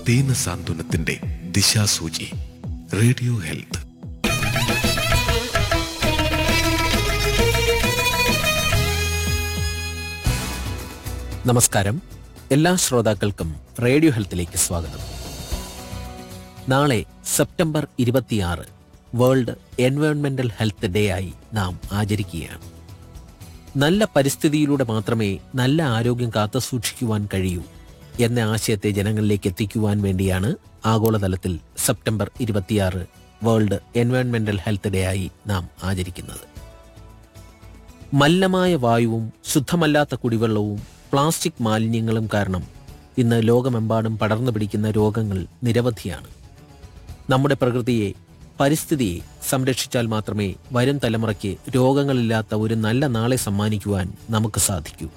ദീനസാന്ത്വനത്തിന്റെ ദിശാസൂചി. Radio health. നമസ്കാരം. എല്ലാ ശ്രോതാക്കൾക്കും റേഡിയോ ഹെൽത്തിലേക്ക് സ്വാഗതം. നാളെ സെപ്റ്റംബർ 26 വേൾഡ് എൻവയോൺമെന്റൽ ഹെൽത്ത് ഡേ ആയി നാം ആചരിക്കുകയാണ്. നല്ല പരിസ്ഥിതിയിലൂടെ മാത്രമേ നല്ല ആരോഗ്യം കാത്തുസൂക്ഷിക്കുവാൻ കഴിയൂ എന്ന ആശയത്തെ ജനങ്ങളിലേക്ക് എത്തിക്കുവാൻ വേണ്ടിയാണ് ആഗോളതലത്തിൽ സെപ്റ്റംബർ 26 വേൾഡ് എൻവയോൺമെന്റൽ ഹെൽത്ത് ഡേ ആയി നാം ആചരിക്കുന്നത്. മലിനമായ വായുവും ശുദ്ധമല്ലാത്ത കുടിവെള്ളവും പ്ലാസ്റ്റിക് മാലിന്യങ്ങളും കാരണം ഇന്ന് ലോകമെമ്പാടും പടർന്നു പിടിക്കുന്ന രോഗങ്ങൾ നിരവധിയാണ്. നമ്മുടെ പ്രകൃതിയെ, പരിസ്ഥിതിയെ സംരക്ഷിച്ചാൽ മാത്രമേ വരും തലമുറയ്ക്ക് രോഗങ്ങളില്ലാത്ത ഒരു നല്ല നാളെ സമ്മാനിക്കുവാൻ നമുക്ക് സാധിക്കൂ.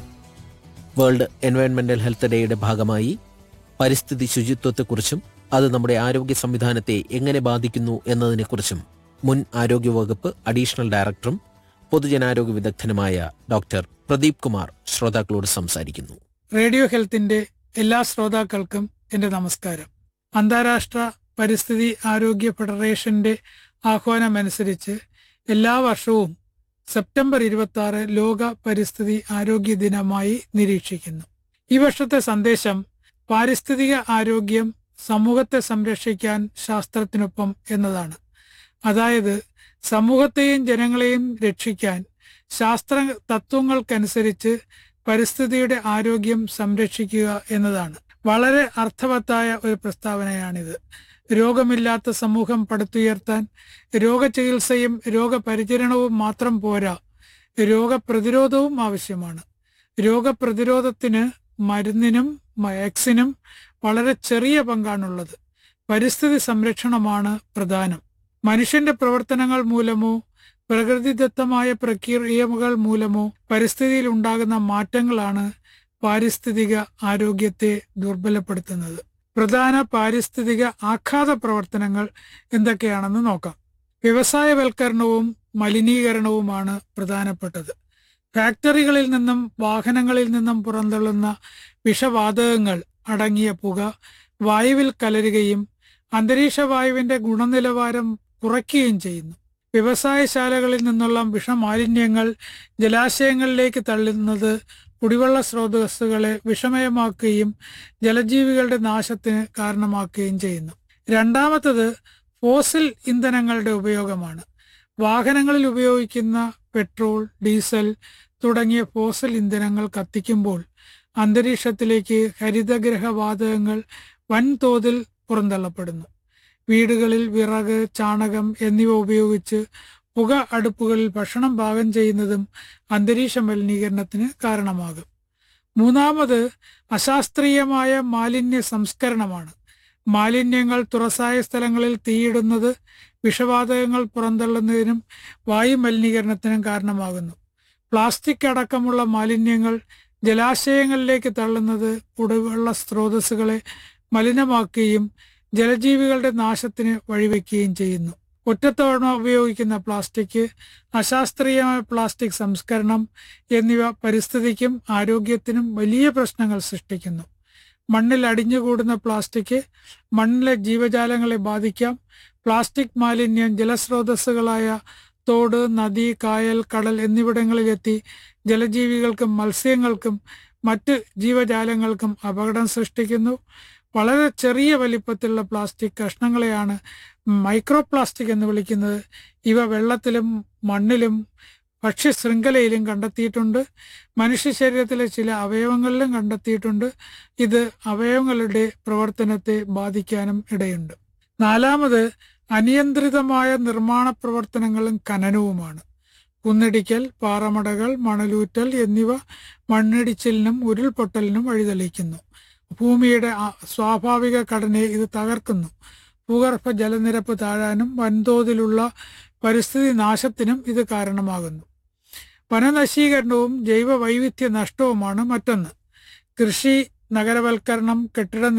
വേൾഡ് എൻവയോൺമെന്റൽ ഹെൽത്ത് ഡേയുടെ ഭാഗമായി പരിസ്ഥിതി ശുചിത്വത്തെക്കുറിച്ചും അത് നമ്മുടെ ആരോഗ്യ സംവിധാനത്തെ എങ്ങനെ ബാധിക്കുന്നു എന്നതിനെക്കുറിച്ചും മുൻ ആരോഗ്യവകുപ്പ് അഡീഷണൽ ഡയറക്ടറും പൊതുജനാരോഗ്യ വിദഗ്ധനുമായ ഡോക്ടർ പ്രദീപ് കുമാർ ശ്രോതാക്കളോട് സംസാരിക്കുന്നു. റേഡിയോ ഹെൽത്തിന്റെ എല്ലാ ശ്രോതാക്കൾക്കും എന്റെ നമസ്കാരം. അന്താരാഷ്ട്ര പരിസ്ഥിതി ആരോഗ്യ ഫെഡറേഷന്റെ ആഹ്വാനമനുസരിച്ച് എല്ലാ വർഷവും സെപ്റ്റംബർ 26 ലോക പരിസ്ഥിതി ആരോഗ്യ ദിനമായി നിരീക്ഷിക്കുന്നു. ഈ വർഷത്തെ സന്ദേശം പാരിസ്ഥിതിക ആരോഗ്യം സമൂഹത്തെ സംരക്ഷിക്കാൻ ശാസ്ത്രത്തിനൊപ്പം എന്നതാണ്. അതായത് സമൂഹത്തെയും ജനങ്ങളെയും രക്ഷിക്കാൻ ശാസ്ത്ര തത്വങ്ങൾക്കനുസരിച്ച് പരിസ്ഥിതിയുടെ ആരോഗ്യം സംരക്ഷിക്കുക എന്നതാണ്. വളരെ അർത്ഥവത്തായ ഒരു പ്രസ്താവനയാണിത്. രോഗമില്ലാത്ത സമൂഹം പടുത്തുയർത്താൻ രോഗചികിത്സയും രോഗപരിചരണവും മാത്രം പോരാ, രോഗപ്രതിരോധവും ആവശ്യമാണ്. രോഗപ്രതിരോധത്തിന് മരുന്നിനും വാക്സിനും വളരെ ചെറിയ പങ്കാണുള്ളത്. പരിസ്ഥിതി സംരക്ഷണമാണ് പ്രധാനം. മനുഷ്യന്റെ പ്രവർത്തനങ്ങൾ മൂലമോ പ്രകൃതിദത്തമായ പ്രക്രിയകൾ മൂലമോ പരിസ്ഥിതിയിൽ ഉണ്ടാകുന്ന മാറ്റങ്ങളാണ് പാരിസ്ഥിതിക ആരോഗ്യത്തെ ദുർബലപ്പെടുത്തുന്നത്. പ്രധാന പാരിസ്ഥിതിക ആഘാത പ്രവർത്തനങ്ങൾ എന്തൊക്കെയാണെന്ന് നോക്കാം. വ്യവസായവൽക്കരണവും മലിനീകരണവുമാണ് പ്രധാനപ്പെട്ടത്. ഫാക്ടറികളിൽ നിന്നും വാഹനങ്ങളിൽ നിന്നും പുറന്തള്ളുന്ന വിഷവാതകങ്ങൾ അടങ്ങിയ പുക വായുവിൽ കലരുകയും അന്തരീക്ഷ വായുവിന്റെ ഗുണനിലവാരം കുറയ്ക്കുകയും ചെയ്യുന്നു. വ്യവസായശാലകളിൽ നിന്നുള്ള വിഷമാലിന്യങ്ങൾ ജലാശയങ്ങളിലേക്ക് തള്ളുന്നത് കുടിവെള്ള സ്രോതസ്സുകളെ വിഷമയമാക്കുകയും ജലജീവികളുടെ നാശത്തിന് കാരണമാക്കുകയും ചെയ്യുന്നു. രണ്ടാമത്തത് ഫോസിൽ ഇന്ധനങ്ങളുടെ ഉപയോഗമാണ്. വാഹനങ്ങളിൽ ഉപയോഗിക്കുന്ന പെട്രോൾ, ഡീസൽ തുടങ്ങിയ ഫോസിൽ ഇന്ധനങ്ങൾ കത്തിക്കുമ്പോൾ അന്തരീക്ഷത്തിലേക്ക് ഹരിതഗ്രഹ വാതകങ്ങൾ വൻതോതിൽ പുറന്തള്ളപ്പെടുന്നു. വീടുകളിൽ വിറക്, ചാണകം എന്നിവ ഉപയോഗിച്ച് പുക അടുപ്പുകളിൽ ഭക്ഷണം പാകം ചെയ്യുന്നതും അന്തരീക്ഷ മലിനീകരണത്തിന് കാരണമാകും. മൂന്നാമത് അശാസ്ത്രീയമായ മാലിന്യ സംസ്കരണമാണ്. മാലിന്യങ്ങൾ തുറസായ സ്ഥലങ്ങളിൽ തീയിടുന്നത് വിഷവാതകങ്ങൾ പുറന്തള്ളുന്നതിനും വായു മലിനീകരണത്തിനും കാരണമാകുന്നു. പ്ലാസ്റ്റിക് അടക്കമുള്ള മാലിന്യങ്ങൾ ജലാശയങ്ങളിലേക്ക് തള്ളുന്നത് കുടിവെള്ള സ്രോതസ്സുകളെ മലിനമാക്കുകയും ജലജീവികളുടെ നാശത്തിന് വഴിവെക്കുകയും ചെയ്യുന്നു. ഒറ്റത്തവണ ഉപയോഗിക്കുന്ന പ്ലാസ്റ്റിക്, അശാസ്ത്രീയമായ പ്ലാസ്റ്റിക് സംസ്കരണം എന്നിവ പരിസ്ഥിതിക്കും ആരോഗ്യത്തിനും വലിയ പ്രശ്നങ്ങൾ സൃഷ്ടിക്കുന്നു. മണ്ണിൽ അടിഞ്ഞുകൂടുന്ന പ്ലാസ്റ്റിക് മണ്ണിലെ ജീവജാലങ്ങളെ ബാധിക്കാം. പ്ലാസ്റ്റിക് മാലിന്യം ജലസ്രോതസ്സുകളായ തോട്, നദി, കായൽ, കടൽ എന്നിവിടങ്ങളിലെത്തി ജലജീവികൾക്കും മത്സ്യങ്ങൾക്കും മറ്റ് ജീവജാലങ്ങൾക്കും അപകടം സൃഷ്ടിക്കുന്നു. വളരെ ചെറിയ വലിപ്പത്തിലുള്ള പ്ലാസ്റ്റിക് കഷ്ണങ്ങളെയാണ് മൈക്രോ പ്ലാസ്റ്റിക് എന്ന് വിളിക്കുന്നത്. ഇവ വെള്ളത്തിലും മണ്ണിലും ഭക്ഷ്യശൃംഖലയിലും കണ്ടെത്തിയിട്ടുണ്ട്. മനുഷ്യ ശരീരത്തിലെ ചില അവയവങ്ങളിലും കണ്ടെത്തിയിട്ടുണ്ട്. ഇത് അവയവങ്ങളുടെ പ്രവർത്തനത്തെ ബാധിക്കാനും ഇടയുണ്ട്. നാലാമത് അനിയന്ത്രിതമായ നിർമ്മാണ പ്രവർത്തനങ്ങളും ഖനനവുമാണ്. കുന്നിടിക്കൽ, പാറമടകൾ, മണലൂറ്റൽ എന്നിവ മണ്ണിടിച്ചിലിനും ഉരുൾപൊട്ടലിനും വഴിതെളിക്കുന്നു. ഭൂമിയുടെ സ്വാഭാവിക ഘടനയെ ഇത് തകർക്കുന്നു. ഭൂഗർഭ ജലനിരപ്പ് താഴാനും വൻതോതിലുള്ള പരിസ്ഥിതി നാശത്തിനും ഇത് കാരണമാകുന്നു. വനനശീകരണവും ജൈവ വൈവിധ്യ നഷ്ടവുമാണ് മറ്റൊന്ന്. കൃഷി, നഗരവൽക്കരണം, കെട്ടിട